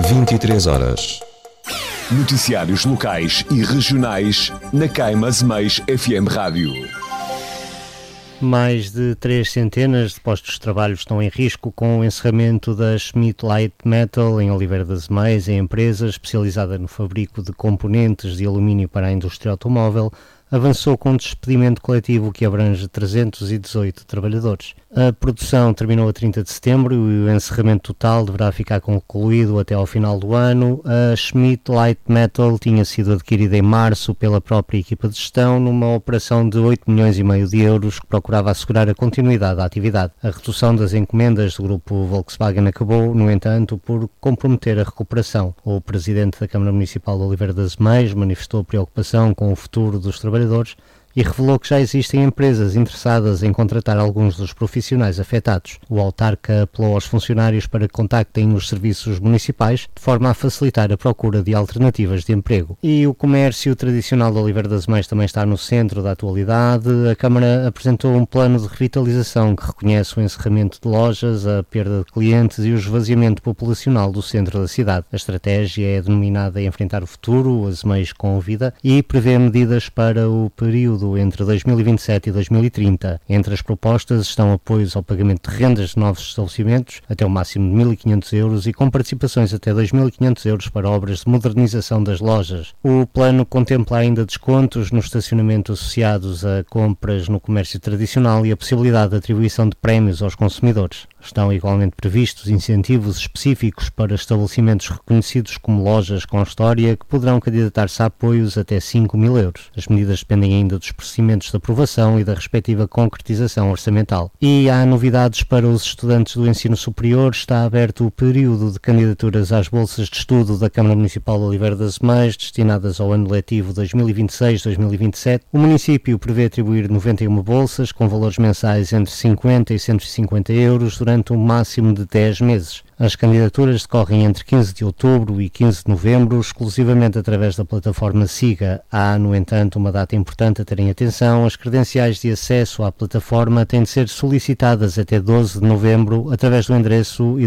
23 horas. Noticiários locais e regionais na Caimas-Meis FM Rádio. Mais de 3 centenas de postos de trabalho estão em risco com o encerramento da Schmidt Light Metal em Oliveira das Meias, a empresa especializada no fabrico de componentes de alumínio para a indústria automóvel, avançou com um despedimento coletivo que abrange 318 trabalhadores. A produção terminou a 30 de setembro e o encerramento total deverá ficar concluído até ao final do ano. A Schmidt Light Metal tinha sido adquirida em março pela própria equipa de gestão numa operação de 8,5 milhões de euros que procurava assegurar a continuidade da atividade. A redução das encomendas do grupo Volkswagen acabou, no entanto, por comprometer a recuperação. O presidente da Câmara Municipal de Oliveira das Meias manifestou preocupação com o futuro dos trabalhadores e revelou que já existem empresas interessadas em contratar alguns dos profissionais afetados. O autarca apelou aos funcionários para que contactem os serviços municipais de forma a facilitar a procura de alternativas de emprego. E o comércio tradicional de Oliveira das Meias também está no centro da atualidade. A Câmara apresentou um plano de revitalização que reconhece o encerramento de lojas, a perda de clientes e o esvaziamento populacional do centro da cidade. A estratégia é denominada Enfrentar o Futuro, as Meias com Vida, e prevê medidas para o período entre 2027 e 2030. Entre as propostas estão apoios ao pagamento de rendas de novos estabelecimentos até o máximo de 1.500 euros e com participações até 2.500 euros para obras de modernização das lojas. O plano contempla ainda descontos no estacionamento associados a compras no comércio tradicional e a possibilidade de atribuição de prémios aos consumidores. Estão igualmente previstos incentivos específicos para estabelecimentos reconhecidos como lojas com história que poderão candidatar-se a apoios até 5.000 euros. As medidas dependem ainda dos procedimentos de aprovação e da respectiva concretização orçamental. E há novidades para os estudantes do ensino superior. Está aberto o período de candidaturas às bolsas de estudo da Câmara Municipal de Oliveira das Meias, destinadas ao ano letivo 2026-2027. O município prevê atribuir 91 bolsas, com valores mensais entre 50 e 150 euros, durante um máximo de 10 meses. As candidaturas decorrem entre 15 de outubro e 15 de novembro, exclusivamente através da plataforma SIGA. Há, no entanto, uma data importante a terem atenção. As credenciais de acesso à plataforma têm de ser solicitadas até 12 de novembro através do endereço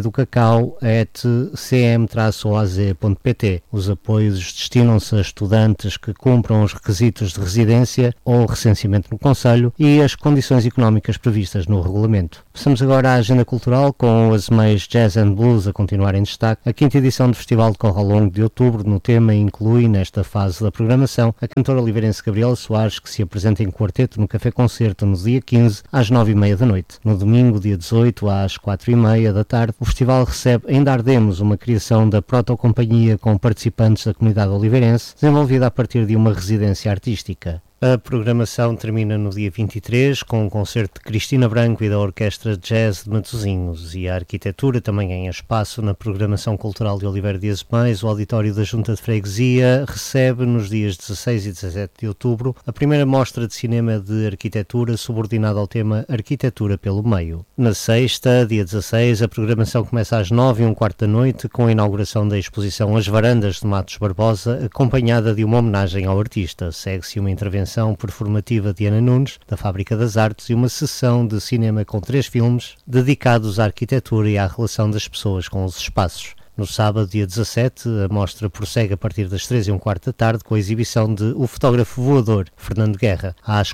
educacau@cm-oaz.pt. Os apoios destinam-se a estudantes que cumpram os requisitos de residência ou recenseamento no concelho e as condições económicas previstas no regulamento. Passamos agora à agenda cultural, com as Meias Jazz and Blues a continuar em destaque. A 5ª edição do festival decorre ao longo de outubro. No tema inclui, nesta fase da programação, a cantora oliveirense Gabriela Soares, que se apresenta em quarteto no Café Concerto no dia 15, às 9h30 da noite. No domingo, dia 18, às 4h30 da tarde, o festival recebe Ainda Ardemos, uma criação da Protocompanhia com participantes da comunidade oliveirense, desenvolvida a partir de uma residência artística. A programação termina no dia 23 com um concerto de Cristina Branco e da Orquestra Jazz de Matosinhos, e a arquitetura também ganha espaço na programação cultural de Oliveira das Meias. O auditório da Junta de Freguesia recebe nos dias 16 e 17 de outubro a primeira mostra de cinema de arquitetura subordinada ao tema Arquitetura pelo Meio. Na sexta, dia 16, a programação começa às 9h15 da noite com a inauguração da exposição As Varandas de Matos Barbosa, acompanhada de uma homenagem ao artista. Segue-se uma intervenção performativa de Ana Nunes, da Fábrica das Artes, e uma sessão de cinema com 3 filmes dedicados à arquitetura e à relação das pessoas com os espaços. No sábado, dia 17, a mostra prossegue a partir das 3h15 da tarde com a exibição de O Fotógrafo Voador, Fernando Guerra. Às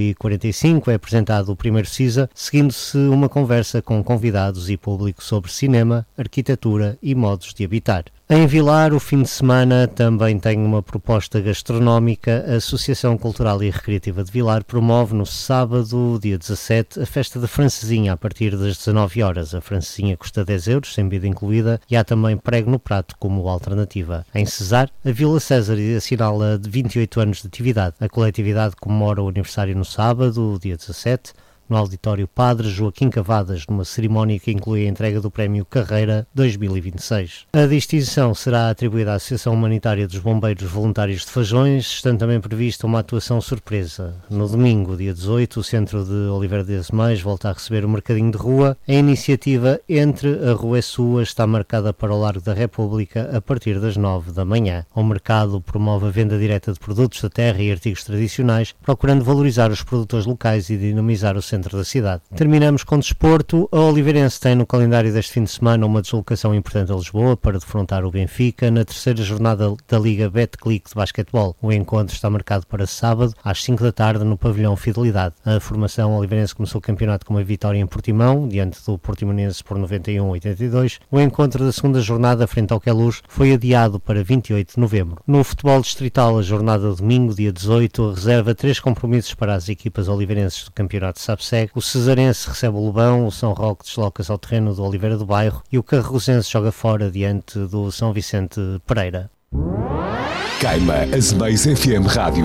4h45 é apresentado o primeiro CISA, seguindo-se uma conversa com convidados e público sobre cinema, arquitetura e modos de habitar. Em Vilar, o fim de semana também tem uma proposta gastronómica. A Associação Cultural e Recreativa de Vilar promove no sábado, dia 17, a festa da francesinha a partir das 19 horas. A francesinha custa 10 euros, sem bebida incluída, e há também prego no prato como alternativa. Em Cesar, a Vila César assinala de 28 anos de atividade. A coletividade comemora o aniversário no sábado, dia 17, no auditório Padre Joaquim Cavadas, numa cerimónia que inclui a entrega do Prémio Carreira 2026. A distinção será atribuída à Associação Humanitária dos Bombeiros Voluntários de Fajões, estando também prevista uma atuação surpresa. No domingo, dia 18, o centro de Oliveira das Meias volta a receber o mercadinho de rua. A iniciativa Entre a Rua e Sua está marcada para o Largo da República a partir das 9 da manhã. O mercado promove a venda direta de produtos da terra e artigos tradicionais, procurando valorizar os produtores locais e dinamizar o centro centro da cidade. Terminamos com desporto. A Oliveirense tem no calendário deste fim de semana uma deslocação importante a Lisboa para defrontar o Benfica na terceira jornada da Liga Betclic de basquetebol. O encontro está marcado para sábado, às 5 da tarde, no pavilhão Fidelidade. A formação oliveirense começou o campeonato com uma vitória em Portimão, diante do Portimonense por 91-82. O encontro da segunda jornada frente ao Queluz foi adiado para 28 de novembro. No futebol distrital, a jornada de domingo, dia 18, reserva 3 compromissos para as equipas oliveirenses do campeonato de Sabseg. O Cesarense recebe o Lobão, o São Roque desloca-se ao terreno do Oliveira do Bairro e o Carregosense joga fora diante do São Vicente Pereira. Queima Azeméis FM Rádio.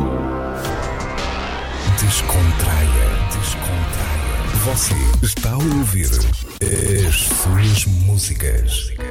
Descontraia. Você está a ouvir as suas músicas.